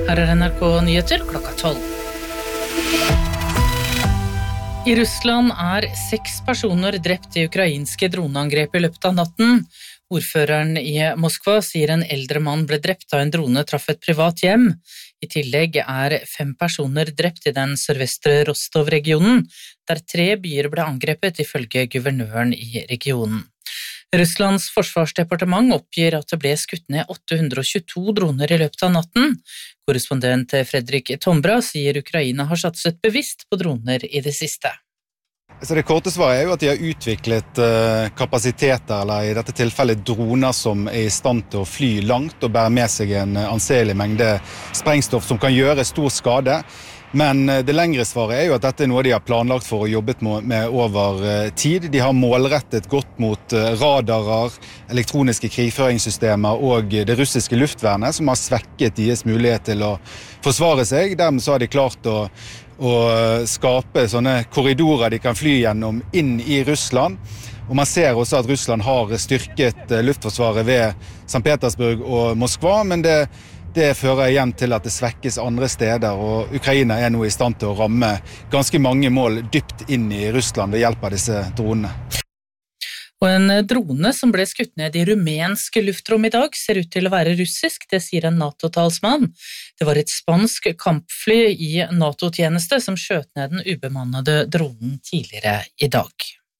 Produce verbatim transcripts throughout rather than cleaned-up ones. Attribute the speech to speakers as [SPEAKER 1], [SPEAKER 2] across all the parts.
[SPEAKER 1] Her er N R K Nyheter klokka tolv. I Russland er seks personer drept i ukrainske droneangrep i løpet av natten. Ordføreren i Moskva sier en eldre mann ble drept da en drone traff et privat hjem. I tillegg er fem personer drept i den sørvestre Rostov-regionen, der tre byer ble angrepet ifølge guvernøren i regionen. Russlands forsvarsdepartement oppgir at det ble skutt ned åtte hundre og tjueto droner i løpet av natten. Korrespondent Fredrik Tombra sier Ukraina har satset bevisst på droner i det siste.
[SPEAKER 2] Så det korte svaret er jo at de har utviklet kapasiteter, eller i dette tilfellet droner som er i stand til å fly langt og bære med seg en anselig mengde sprengstoff som kan gjøre stor skade. Men det lengre svaret er jo at dette er noe de har planlagt for og jobbet med over tid. De har målrettet godt mot radarer, elektroniske krigføringssystemer og det russiske luftvernet, som har svekket deres mulighet til å forsvare seg. Dermed så har de klart å, å skape sånne korridorer de kan fly gjennom inn i Russland. Og man ser også at Russland har styrket luftforsvaret ved Sankt Petersburg og Moskva, men det Det fører igjen til at det svekkes andre steder, og Ukraina er nå i stand til å ramme ganske mange mål dypt inn i Russland ved hjelp av disse dronene.
[SPEAKER 1] Og en drone som ble skutt ned i rumensk luftrom i dag ser ut til å være russisk, det sier en NATO-talsmann. Det var et spansk kampfly i NATO-tjeneste som skjøt ned den ubemannede dronen tidligere i dag.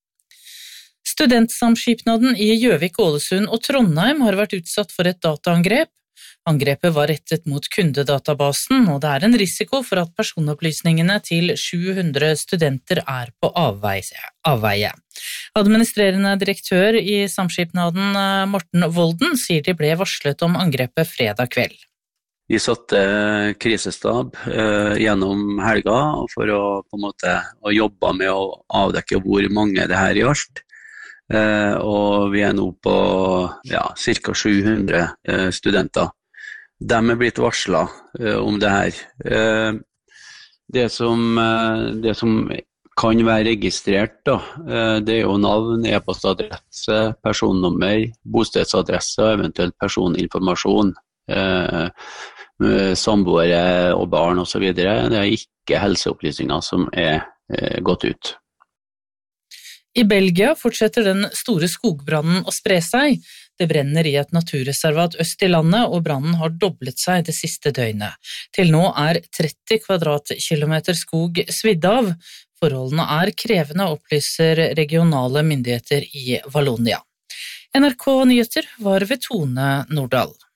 [SPEAKER 1] Studentsamskipnaden i Gjøvik, Ålesund og Trondheim har vært utsatt for et dataangrep. Angrepet var rettet mot kundedatabasen, og det er en risiko for at personopplysningene til sju hundre studenter er på avveie. Administrerende direktør i Samskipnaden, Morten Volden, sier de ble varslet om angrepet fredag kveld.
[SPEAKER 3] Vi satte krisestab eh, gjennom helga for å, på en måte, å jobbe med å avdekke hvor mange det her gjaldt. Eh, og vi er nå på ja, ca. sju hundre eh, studenter. De er blitt varslet uh, om det her. Uh, det, som, uh, det som kan være registrert, da, uh, det er jo navn, e-postadresse, personnummer, bostedsadresse og eventuelt personinformasjon, uh, samboere og barn og så videre. Det er ikke helseopplysninger som er uh, gått ut.
[SPEAKER 1] I Belgia fortsetter den store skogbrannen å spre seg. Det brenner i et naturreservat øst i landet, og brannen har doblet seg det siste døgnet. Til nå er tretti kvadratkilometer skog svidd av. Forholdene er krevende, opplyser regionale myndigheter i Wallonia. N R K Nyheter var ved Tone Nordahl.